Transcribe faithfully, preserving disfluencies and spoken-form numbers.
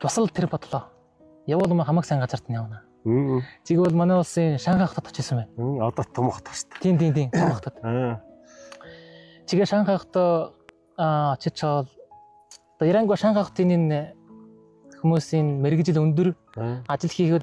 бас л тэр бодлоо. Явал маа хамаг сайн газарт нь явна. Чиг бол манай улсын Шанхай хотод очижсэн байна. Одоо том хот шүү дээ. Тийм тийм тийм том хотод. Чигээ Шанхай хотоо очиж чаавал одоо Ирангуй Шанхай хотын энэ хүмүүсийн мэрэгжил өндөр ажил хийхэд